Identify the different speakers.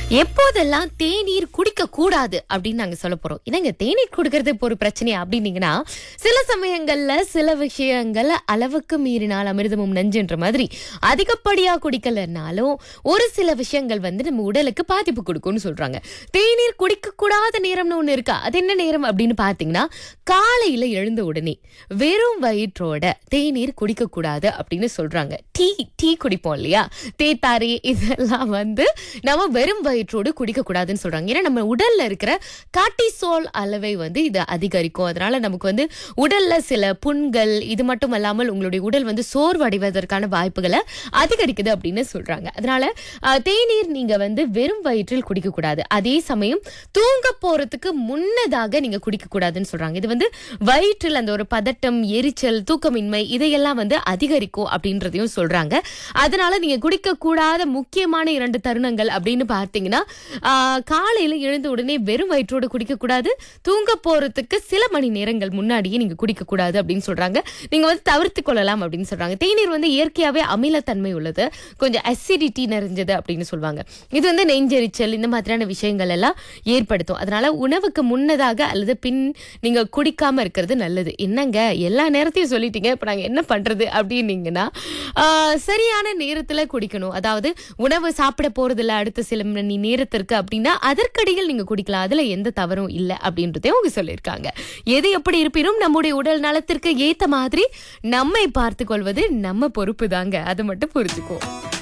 Speaker 1: எப்போதெல்லாம் தேநீர் குடிக்க கூடாது அப்படின்னு நாங்க சொல்ல போறோம். என்னங்க தேநீர் குடிக்கிறது இப்போ ஒரு பிரச்சனையா அப்படின்னீங்கன்னா, சில சமயங்கள்ல சில விஷயங்கள் அளவுக்கு மீறினால் அமிர்தமும் நஞ்சுன்ற மாதிரி அதிகப்படியா குடிக்கலனாலும் ஒரு சில விஷயங்கள் நம்ம உடலுக்கு பாதிப்பு கொடுக்கும்னு சொல்றாங்க. தேநீர் குடிக்க கூடாத நேரம்னு ஒண்ணு இருக்கா? அது என்ன நேரம் அப்படின்னு பாத்தீங்கன்னா, காலையில எழுந்த உடனே வெறும் வயிற்றோட தேநீர் குடிக்க கூடாது அப்படின்னு சொல்றாங்க. டீ குடிப்போம் இல்லையா, தேத்தாரி இதெல்லாம் நம்ம வெறும் வயிற்றோடு குடிக்க கூடாதுன்னு சொல்றாங்க. ஏன்னா நம்ம உடல்ல இருக்கிற கார்டிசோல் அளவை இது அதிகரிக்கும். அதனால நமக்கு உடல்ல சில புண்கள், இது மட்டும் அல்லாமல் உங்களுடைய உடல் சோர்வடைவதற்கான வாய்ப்புகளை அதிகரிக்குது அப்படின்னு சொல்றாங்க. அதனால தேநீர் நீங்க வெறும் வயிற்றில் குடிக்க கூடாது. அதே சமயம் தூங்க போறதுக்கு முன்னதாக நீங்க குடிக்க கூடாதுன்னு சொல்றாங்க. இது வயிற்றில் அந்த ஒரு பதட்டம், எரிச்சல், தூக்கமின்மை இதையெல்லாம் அதிகரிக்கும் அப்படின்றதையும் சொல்றாங்க. அதனால நீங்க குடிக்க கூடாத முக்கியமான 2 தருணங்கள் அப்படின்னு பார்த்தீங்கன்னா, காலையில எழுந்த உடனே வெறும் வயிற்றோடு குடிக்க கூடாது, தூங்க போறதுக்கு சில மணி நேரங்கள் முன்னாடியே நீங்க குடிக்க கூடாது அப்படின்னு சொல்றாங்க. நீங்க தவிர்த்து கொள்ளலாம் அப்படின்னு சொல்றாங்க. தேநீர் இயற்கையாவே அமிலத்தன்மை உள்ளது, கொஞ்சம் அசிடிட்டி நிறைஞ்சது அப்படின்னு சொல்லுவாங்க. இது நெஞ்செரிச்சல் இந்த மாதிரியான விஷயங்கள் எல்லாம் ஏற்படுத்தும். அதனால உணவுக்கு முன்னதாக அல்லது பின் நீங்க குடிக்காம இருக்கிறது நல்லது. என்னங்க எல்லா நேரத்தையும் சொல்லிட்டீங்க, இப்ப நாங்க என்ன பண்றது அப்படின்னீங்கன்னா, சரியான நேரத்துல குடிக்கணும். அதாவது உணவு சாப்பிட போறதில்ல அடுத்த சில மணி நேரத்திற்கு அப்படின்னா அதற்கடியில் நீங்க குடிக்கலாம். அதுல எந்த தவறும் இல்லை அப்படின்றதையும் அவங்க சொல்லியிருக்காங்க. எது எப்படி இருப்பினும் நம்முடைய உடல் நலத்திற்கு ஏத்த மாதிரி நம்மை பார்த்து கொள்வது நம்ம பொறுப்பு தாங்க. அதை மட்டும் புரிஞ்சுக்குவோம்.